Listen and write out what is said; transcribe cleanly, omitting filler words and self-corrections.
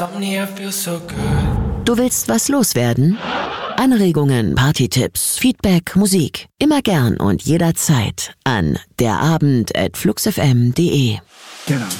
Du willst was loswerden? Anregungen, Partytipps, Feedback, Musik. Immer gern und jederzeit an derabend@fluxfm.de. Genau.